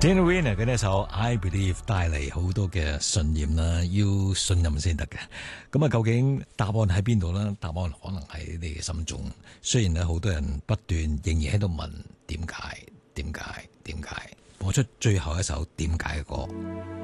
Tina Arena 嘅呢首 I Believe 帶嚟好多嘅信念啦，要信任先得嘅。咁啊，究竟答案喺邊度呢？答案可能喺你嘅心中。雖然咧，好多人不斷仍然喺度問點解，點解，點解？播出最後一首點解嘅歌。